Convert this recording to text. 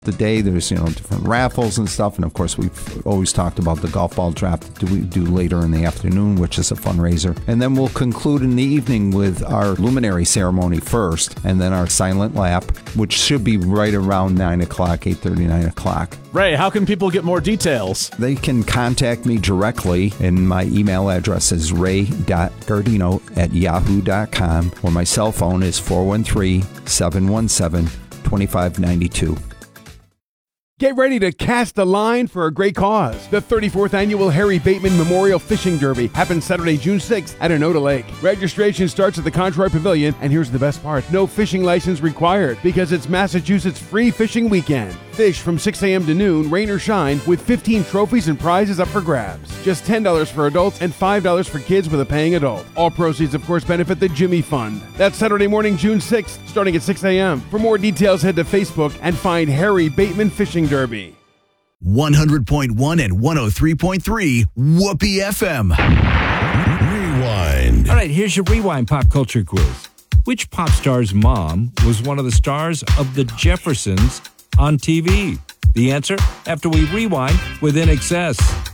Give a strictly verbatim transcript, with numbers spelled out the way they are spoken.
The day there's, you know, different raffles and stuff, and of course we've always talked about the golf ball draft that we do later in the afternoon, which is a fundraiser. And then we'll conclude in the evening with our luminary ceremony first, and then our silent lap, which should be right around nine o'clock, eight thirty, nine o'clock. Ray, how can people get more details? They can contact me directly, and my email address is ray dot gardino at yahoo dot com, or my cell phone is four one three, seven one seven, two five nine two. Get ready to cast a line for a great cause. The thirty-fourth Annual Harry Bateman Memorial Fishing Derby happens Saturday, June sixth at Onoda Lake. Registration starts at the Controy Pavilion, and here's the best part. No fishing license required because it's Massachusetts Free Fishing Weekend. Fish from six a.m. to noon, rain or shine, with fifteen trophies and prizes up for grabs. Just ten dollars for adults and five dollars for kids with a paying adult. All proceeds, of course, benefit the Jimmy Fund. That's Saturday morning, June sixth, starting at six a.m. For more details, head to Facebook and find Harry Bateman Fishing Derby. one hundred point one and one oh three point three Whoopee F M. Rewind. All right, here's your Rewind pop culture quiz. Which pop star's mom was one of the stars of The Jeffersons on T V? The answer after we rewind with In Excess.